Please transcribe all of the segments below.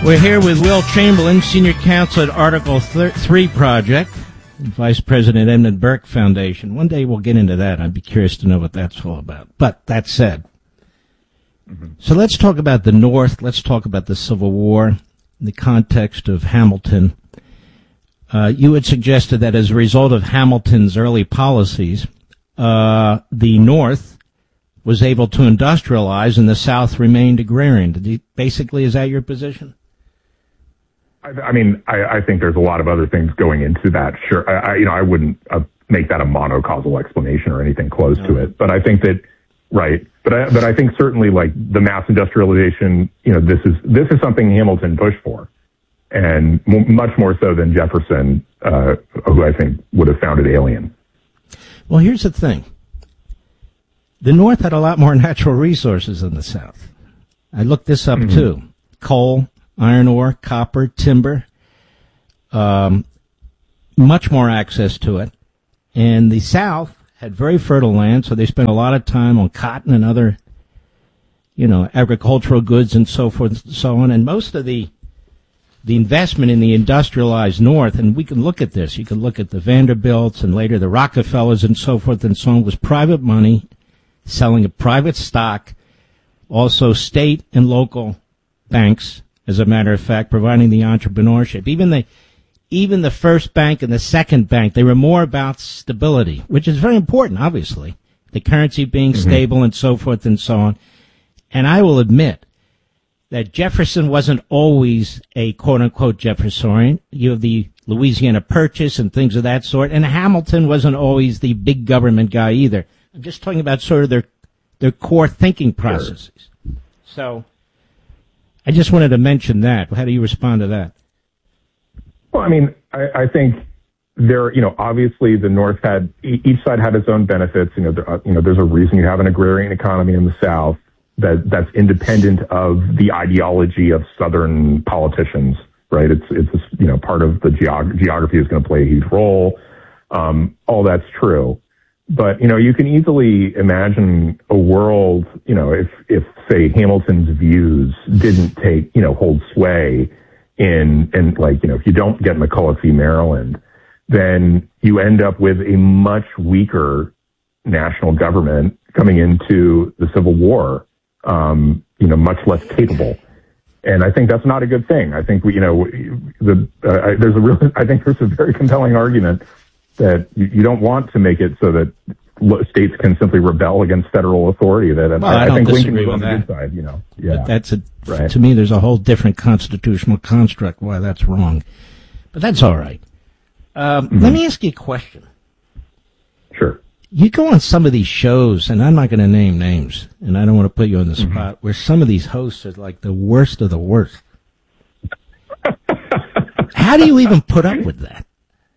We're here with Will Chamberlain, Senior Counsel at Article 3 Project, and Vice President Edmund Burke Foundation. One day we'll get into that. I'd be curious to know what that's all about. But that said, so let's talk about the North. Let's talk about the Civil War in the context of Hamilton. You had suggested that as a result of Hamilton's early policies, the North was able to industrialize and the South remained agrarian. Basically, is that your position? I mean, I think there's a lot of other things going into that. Sure, I wouldn't make that a monocausal explanation or anything close to it. But I think that, right. But I think certainly, like, the mass industrialization, this is something Hamilton pushed for, and much more so than Jefferson, who I think would have found it alien. Well, here's the thing: the North had a lot more natural resources than the South. I looked this up too: coal, iron ore, copper, timber, much more access to it. And the South had very fertile land, so they spent a lot of time on cotton and other, agricultural goods and so forth and so on. And most of the investment in the industrialized North, and we can look at this, you can look at the Vanderbilts and later the Rockefellers and so forth and so on, was private money, selling a private stock, also state and local banks, as a matter of fact, providing the entrepreneurship. Even the first bank and the second bank, they were more about stability, which is very important, obviously. The currency being stable and so forth and so on. And I will admit that Jefferson wasn't always a quote-unquote Jeffersonian. You have the Louisiana Purchase and things of that sort. And Hamilton wasn't always the big government guy either. I'm just talking about sort of their core thinking processes. Sure. So I just wanted to mention that. How do you respond to that? Well, I mean, I think there, obviously the North had, each side had its own benefits. There's a reason you have an agrarian economy in the South that's independent of the ideology of Southern politicians, right? It's part of the geography is going to play a huge role. All that's true. But, you can easily imagine a world, if say Hamilton's views didn't hold sway if you don't get McCulloch v. Maryland, then you end up with a much weaker national government coming into the Civil War, much less capable. And I think that's not a good thing. I think there's a very compelling argument that you don't want to make it so that states can simply rebel against federal authority. I think Lincoln was on the good side, Yeah. But to me, there's a whole different constitutional construct why that's wrong. But that's all right. Let me ask you a question. Sure. You go on some of these shows, and I'm not going to name names, and I don't want to put you on the spot, where some of these hosts are like the worst of the worst. How do you even put up with that?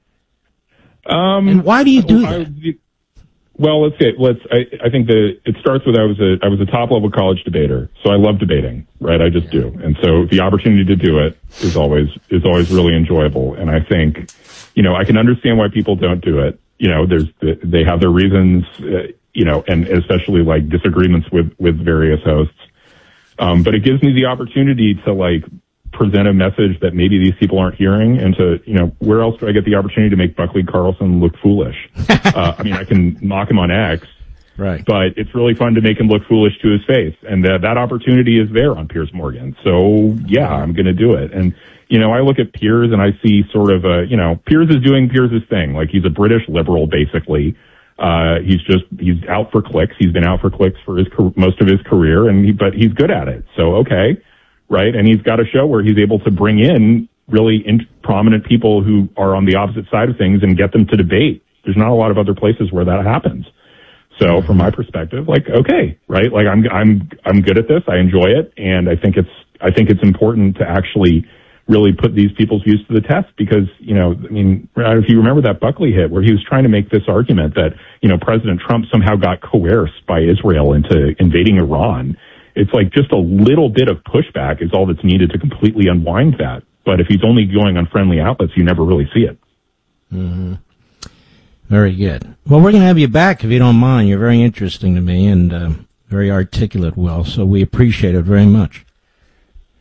And why do you do that? Well, let's see. I think it starts with I was a top level college debater, so I love debating, right? I just do, and so the opportunity to do it is always really enjoyable. And I think, I can understand why people don't do it. They have their reasons, and especially like disagreements with various hosts. But it gives me the opportunity to present a message that maybe these people aren't hearing, and to, where else do I get the opportunity to make Buckley Carlson look foolish? I can mock him on X, right? But it's really fun to make him look foolish to his face, and that opportunity is there on Piers Morgan. So yeah, I'm going to do it. And I look at Piers and I see sort of Piers is doing Piers' thing. Like, he's a British liberal, basically. He's out for clicks. He's been out for clicks for most of his career, but he's good at it. So okay. Right. And he's got a show where he's able to bring in really prominent people who are on the opposite side of things and get them to debate. There's not a lot of other places where that happens. So from my perspective, okay, right. I'm good at this. I enjoy it. And I think it's important to actually really put these people's views to the test because, if you remember that Buckley hit where he was trying to make this argument that, President Trump somehow got coerced by Israel into invading Iran. It's like just a little bit of pushback is all that's needed to completely unwind that. But if he's only going on friendly outlets, you never really see it. Mm-hmm. Very good. Well, we're going to have you back if you don't mind. You're very interesting to me and very articulate, Will, so we appreciate it very much.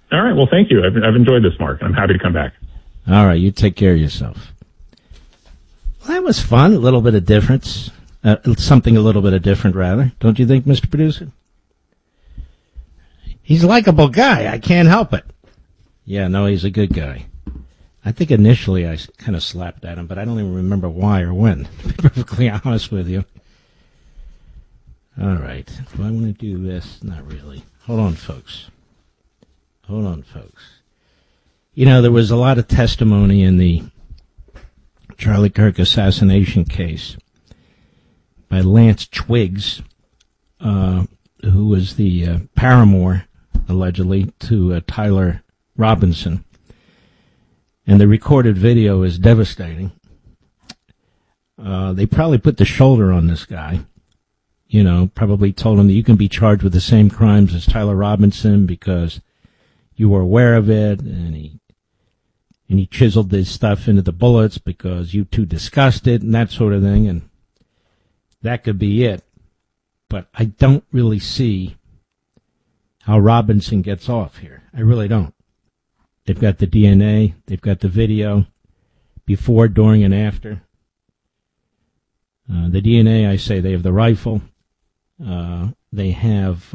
All right. Well, thank you. I've enjoyed this, Mark. I'm happy to come back. All right. You take care of yourself. Well, that was fun. A little bit of difference. Something a little bit of different, rather. Don't you think, Mr. Producer? He's a likable guy. I can't help it. Yeah, no, he's a good guy. I think initially I kind of slapped at him, but I don't even remember why or when, to be perfectly honest with you. All right. Do I want to do this? Not really. Hold on, folks. You know, there was a lot of testimony in the Charlie Kirk assassination case by Lance Twiggs, who was the paramour, allegedly, to Tyler Robinson. And the recorded video is devastating. They probably put the shoulder on this guy. You know, probably told him that you can be charged with the same crimes as Tyler Robinson because you were aware of it, and he chiseled this stuff into the bullets because you two discussed it and that sort of thing, and that could be it. But I don't really see how Robinson gets off here. I really don't. They've got the DNA, they've got the video, before, during, and after. The DNA, I say, they have the rifle. They have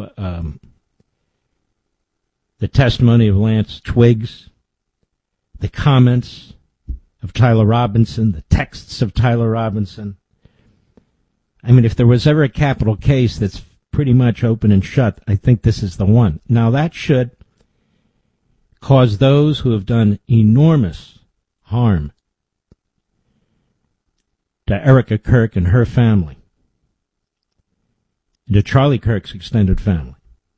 the testimony of Lance Twiggs, the comments of Tyler Robinson, the texts of Tyler Robinson. I mean, if there was ever a capital case that's pretty much open and shut, I think this is the one. Now, that should cause those who have done enormous harm to Erica Kirk and her family, and to Charlie Kirk's extended family,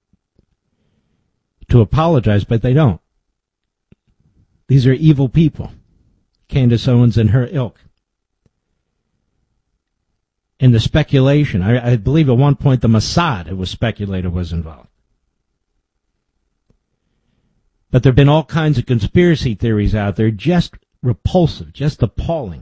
to apologize, but they don't. These are evil people, Candace Owens and her ilk. And the speculation, I believe at one point the Mossad, it was speculated, was involved. But there have been all kinds of conspiracy theories out there, just repulsive, just appalling.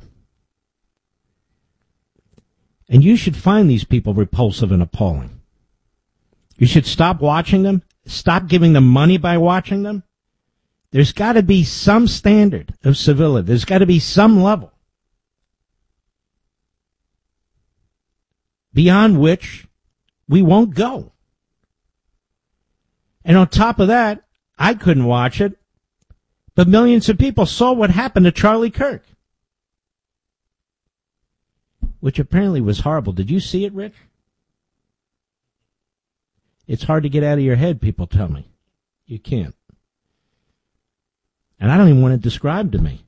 And you should find these people repulsive and appalling. You should stop watching them, stop giving them money by watching them. There's got to be some standard of civility. There's got to be some level beyond which we won't go. And on top of that, I couldn't watch it, but millions of people saw what happened to Charlie Kirk, which apparently was horrible. Did you see it, Rich? It's hard to get out of your head, people tell me. You can't. And I don't even want it described to me.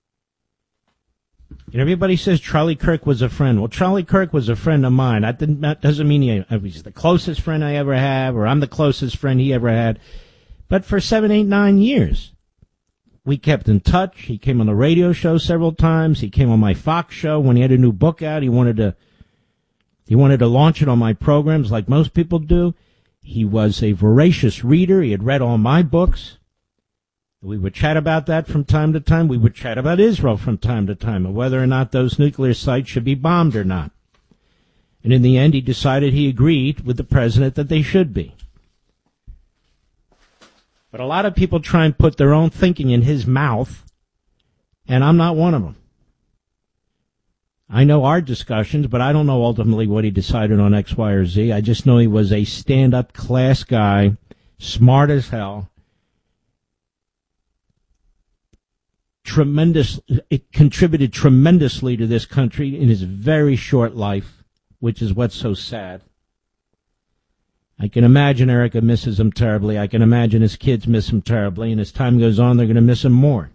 And everybody says Charlie Kirk was a friend. Well, Charlie Kirk was a friend of mine. That doesn't mean he's the closest friend I ever have, or I'm the closest friend he ever had. But for 7, 8, 9 years, we kept in touch. He came on the radio show several times. He came on my Fox show when he had a new book out. He wanted to launch it on my programs like most people do. He was a voracious reader. He had read all my books. We would chat about that from time to time. We would chat about Israel from time to time, and whether or not those nuclear sites should be bombed or not. And in the end, he decided he agreed with the president that they should be. But a lot of people try and put their own thinking in his mouth, and I'm not one of them. I know our discussions, but I don't know ultimately what he decided on X, Y, or Z. I just know he was a stand-up class guy, smart as hell. It contributed tremendously to this country in his very short life, which is what's so sad. I can imagine Erica misses him terribly. I can imagine his kids miss him terribly, and as time goes on, they're going to miss him more.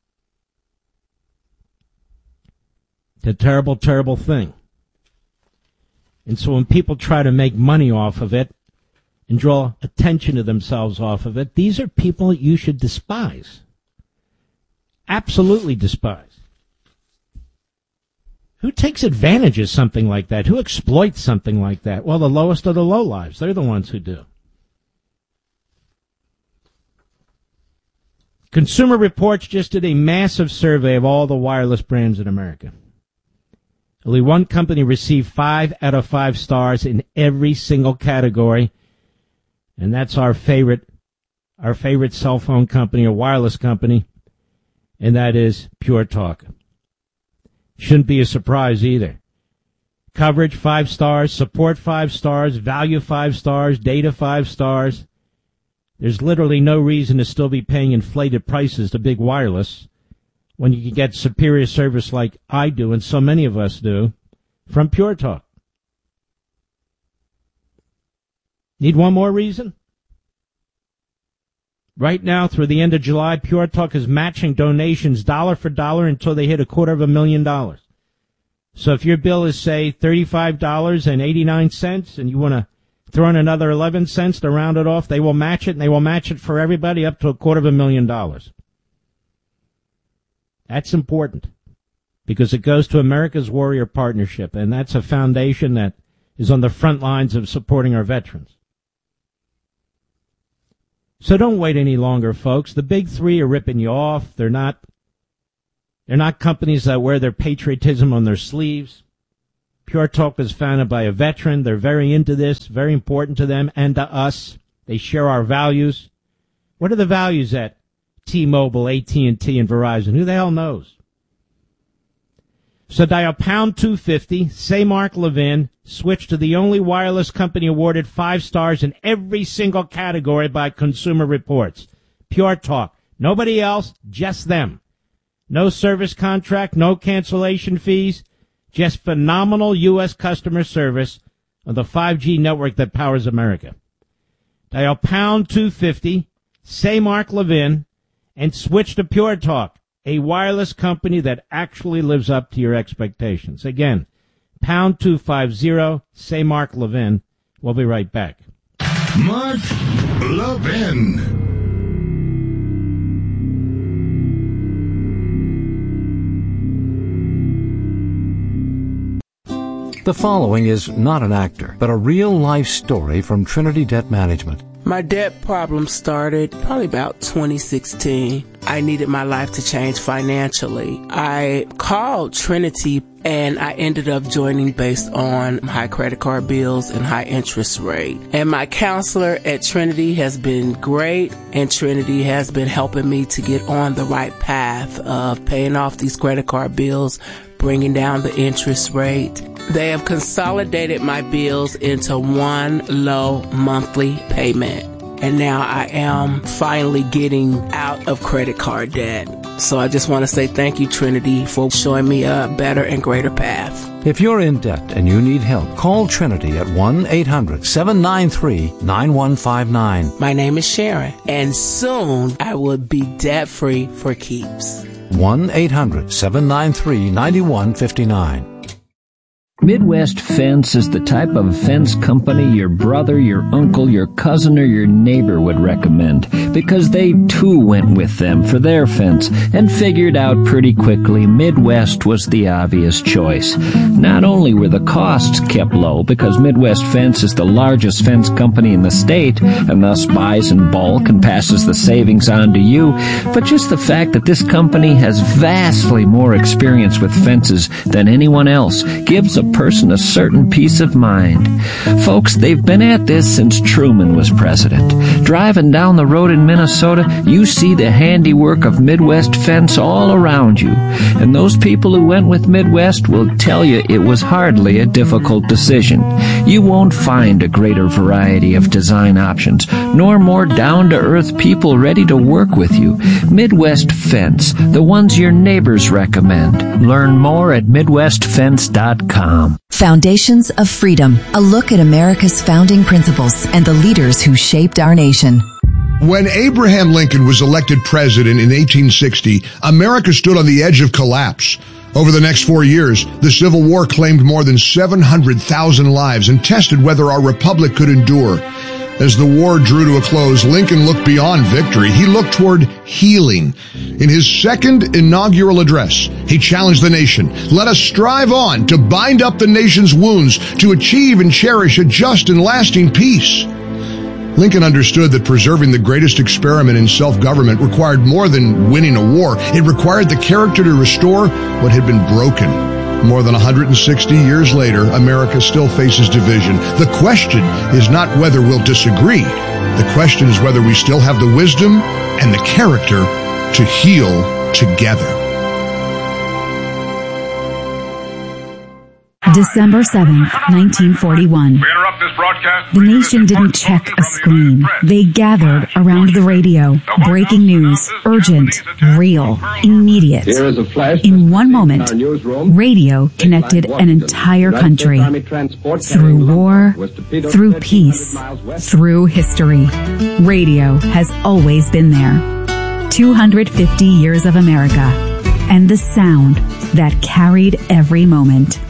It's a terrible, terrible thing. And so when people try to make money off of it and draw attention to themselves off of it, these are people that you should despise. Absolutely despise. Who takes advantage of something like that? Who exploits something like that? Well, the lowest of the lowlives. They're the ones who do. Consumer Reports just did a massive survey of all the wireless brands in America. Only one company received 5 out of 5 stars in every single category, and that's our favorite our favorite cell phone company or wireless company, and that is Pure Talk. Shouldn't be a surprise either. Coverage 5 stars, support 5 stars, value 5 stars, data 5 stars. There's literally no reason to still be paying inflated prices to big wireless when you can get superior service like I do and so many of us do from Pure Talk. Need one more reason? Right now, through the end of July, Pure Talk is matching donations dollar for dollar until they hit $250,000. So if your bill is, say, $35.89 and you want to throw in another 11 cents to round it off, they will match it, and they will match it for everybody up to $250,000. That's important because it goes to America's Warrior Partnership, and that's a foundation that is on the front lines of supporting our veterans. So don't wait any longer, folks. The big three are ripping you off. They're not companies that wear their patriotism on their sleeves. Pure Talk was founded by a veteran. They're very into this, very important to them and to us. They share our values. What are the values at T-Mobile, AT&T, and Verizon? Who the hell knows? So dial pound 250, say Mark Levin, switch to the only wireless company awarded 5 stars in every single category by Consumer Reports. Pure Talk. Nobody else, just them. No service contract, no cancellation fees, just phenomenal U.S. customer service on the 5G network that powers America. Dial pound 250, say Mark Levin, and switch to Pure Talk, a wireless company that actually lives up to your expectations. Again, pound 250, say Mark Levin. We'll be right back. Mark Levin. The following is not an actor, but a real-life story from Trinity Debt Management. My debt problem started probably about 2016. I needed my life to change financially. I called Trinity and I ended up joining based on high credit card bills and high interest rate. And my counselor at Trinity has been great, and Trinity has been helping me to get on the right path of paying off these credit card bills, bringing down the interest rate. They have consolidated my bills into one low monthly payment. And now I am finally getting out of credit card debt. So I just want to say thank you, Trinity, for showing me a better and greater path. If you're in debt and you need help, call Trinity at 1-800-793-9159. My name is Sharon, and soon I will be debt-free for keeps. 1-800-793-9159. Midwest Fence is the type of fence company your brother, your uncle, your cousin, or your neighbor would recommend, because they too went with them for their fence and figured out pretty quickly Midwest was the obvious choice. Not only were the costs kept low, because Midwest Fence is the largest fence company in the state and thus buys in bulk and passes the savings on to you, but just the fact that this company has vastly more experience with fences than anyone else gives a person a certain peace of mind. Folks, they've been at this since Truman was president. Driving down the road in Minnesota, you see the handiwork of Midwest Fence all around you. And those people who went with Midwest will tell you it was hardly a difficult decision. You won't find a greater variety of design options, nor more down-to-earth people ready to work with you. Midwest Fence, the ones your neighbors recommend. Learn more at MidwestFence.com. Foundations of Freedom, a look at America's founding principles and the leaders who shaped our nation. When Abraham Lincoln was elected president in 1860, America stood on the edge of collapse. Over the next 4 years, the Civil War claimed more than 700,000 lives and tested whether our republic could endure. As the war drew to a close, Lincoln looked beyond victory. He looked toward healing. In his second inaugural address, he challenged the nation. Let us strive on to bind up the nation's wounds, to achieve and cherish a just and lasting peace. Lincoln understood that preserving the greatest experiment in self-government required more than winning a war. It required the character to restore what had been broken. More than 160 years later, America still faces division. The question is not whether we'll disagree. The question is whether we still have the wisdom and the character to heal together. December 7th, 1941. The nation didn't check a screen. They gathered around the radio. Breaking news, urgent, real, immediate. In one moment, radio connected an entire country. Through war, through peace, through history. Radio has always been there. 250 years of America, and the sound that carried every moment.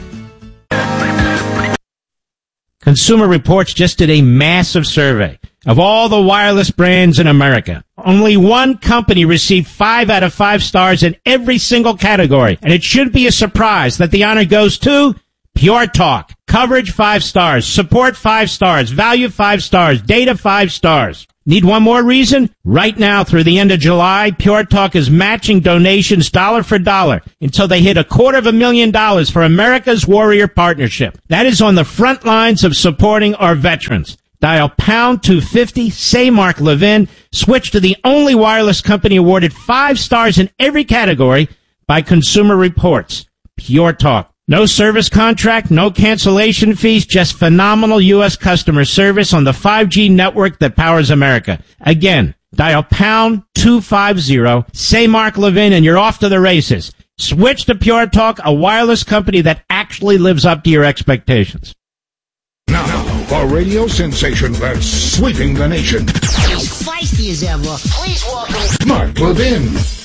Consumer Reports just did a massive survey of all the wireless brands in America. Only one company received 5 out of 5 stars in every single category, and it should be a surprise that the honor goes to Pure Talk. Coverage 5 stars, support 5 stars, value 5 stars, data 5 stars. Need one more reason? Right now, through the end of July, Pure Talk is matching donations dollar for dollar until they hit $250,000 for America's Warrior Partnership. That is on the front lines of supporting our veterans. Dial pound 250, say Mark Levin, switch to the only wireless company awarded 5 stars in every category by Consumer Reports. Pure Talk. No service contract, no cancellation fees, just phenomenal U.S. customer service on the 5G network that powers America. Again, dial pound 250, say Mark Levin, and you're off to the races. Switch to Pure Talk, a wireless company that actually lives up to your expectations. Now, a radio sensation that's sweeping the nation. As feisty as ever, please welcome Mark Levin.